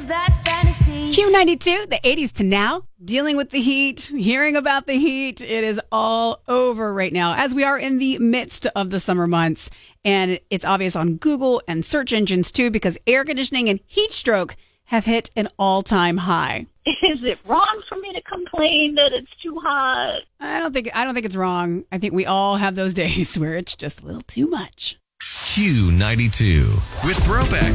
live that fantasy. Q92, the 80s to now, dealing with the heat, hearing about the heat. It is all over right now as we are in the midst of the summer months. And it's obvious on Google and search engines too, because air conditioning and heat stroke have hit an all-time high. Is it wrong for me to complain that it's too hot? I don't think it's wrong. I think we all have those days where it's just a little too much. Q92 with Throwback.